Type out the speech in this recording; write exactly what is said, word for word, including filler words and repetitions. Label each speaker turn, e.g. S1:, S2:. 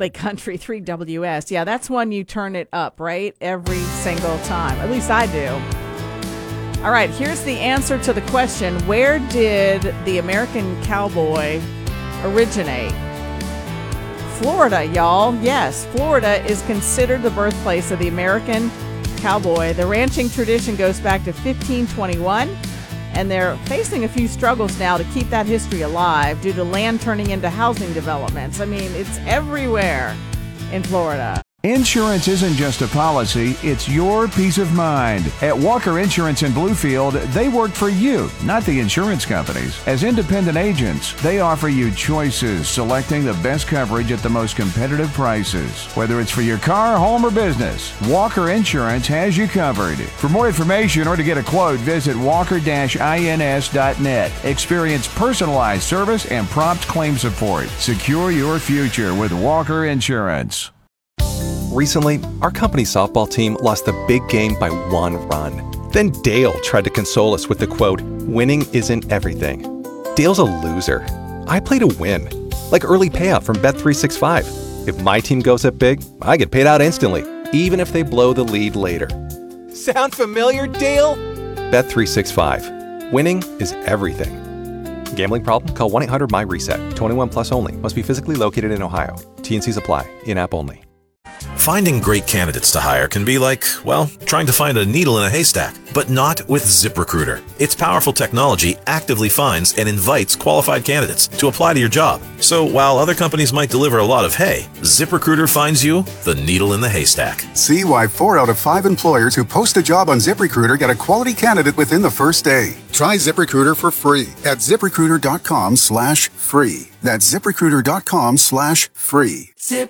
S1: Lake Country three W S. Yeah, that's one you turn it up, right? Every single time. At least I do. All right, here's the answer to the question. Where did the American cowboy originate? Florida, y'all. Yes, Florida is considered the birthplace of the American cowboy. The ranching tradition goes back to fifteen twenty-one, and they're facing a few struggles now to keep that history alive due to land turning into housing developments. I mean, it's everywhere in Florida.
S2: Insurance isn't just a policy, it's your peace of mind. At Walker Insurance in Bluefield, they work for you, not the insurance companies. As independent agents, they offer you choices, selecting the best coverage at the most competitive prices. Whether it's for your car, home, or business, Walker Insurance has you covered. For more information or to get a quote, visit walker dash ins dot net. Experience personalized service and prompt claim support. Secure your future with Walker Insurance.
S3: Recently, our company softball team lost the big game by one run. Then Dale tried to console us with the quote, "Winning isn't everything." Dale's a loser. I play to win. Like early payout from Bet three sixty-five. If my team goes up big, I get paid out instantly, even if they blow the lead later. Sound familiar, Dale? Bet three sixty-five. Winning is everything. Gambling problem? Call one eight hundred M Y reset. twenty-one plus only. Must be physically located in Ohio. T N Cs apply. In-app only.
S4: Finding great candidates to hire can be like, well, trying to find a needle in a haystack, but not with ZipRecruiter. Its powerful technology actively finds and invites qualified candidates to apply to your job. So while other companies might deliver a lot of hay, ZipRecruiter finds you the needle in the haystack.
S5: See why four out of five employers who post a job on ZipRecruiter get a quality candidate within the first day. Try ZipRecruiter for free at ZipRecruiter.com slash free. That's ZipRecruiter.com slash free.
S6: Zip